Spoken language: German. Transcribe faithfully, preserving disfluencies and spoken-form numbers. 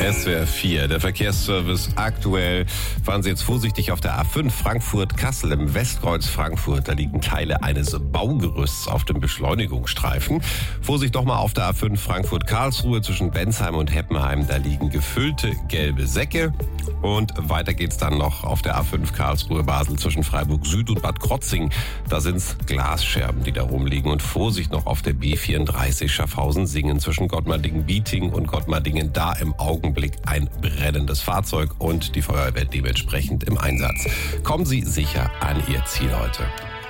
S W R vier, der Verkehrsservice aktuell. Fahren Sie jetzt vorsichtig auf der A fünf Frankfurt-Kassel im Westkreuz Frankfurt. Da liegen Teile eines Baugerüsts auf dem Beschleunigungsstreifen. Vorsicht nochmal auf der A fünf Frankfurt-Karlsruhe zwischen Bensheim und Heppenheim. Da liegen gefüllte gelbe Säcke. Und weiter geht's dann noch auf der A fünf Karlsruhe-Basel zwischen Freiburg Süd und Bad Krotzing. Da sind's Glasscherben, die da rumliegen. Und Vorsicht noch auf der B vierunddreißig Schaffhausen-Singen zwischen Gottmardingen-Bieting und Gottmardingen. Da im Augenblick ein brennendes Fahrzeug und die Feuerwehr dementsprechend im Einsatz. Kommen Sie sicher an Ihr Ziel heute.